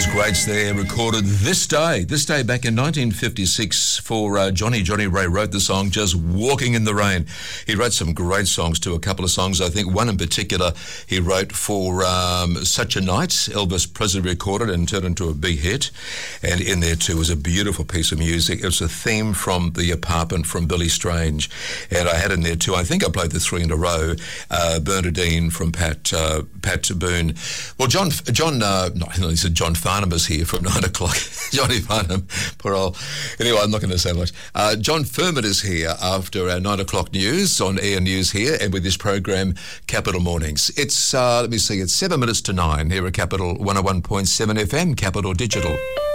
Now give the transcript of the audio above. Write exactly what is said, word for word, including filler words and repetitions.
eighties greats there, recorded this day, this day back in nineteen fifty-six for uh, Johnny. Johnny Ray wrote the song Just Walking in the Rain. He wrote some great songs too, a couple of songs. I think one in particular he wrote for um, Such a Night. Elvis Presley recorded and turned into a big hit. And in there too was a beautiful piece of music. It was a theme from The Apartment from Billy Strange. And I had in there too, I think I played the three in a row, uh, Bernadine from Pat uh, Pat Boone. Well, John, John uh, no, he said John Farnham is here from nine o'clock. Johnny Farnham, poor old. Anyway, I'm not going to say much. Uh, John Furman is here after our nine o'clock news on Air News here, and with this program, Capital Mornings. It's, uh, let me see, it's seven minutes to nine here at Capital one oh one point seven F M, Capital Digital.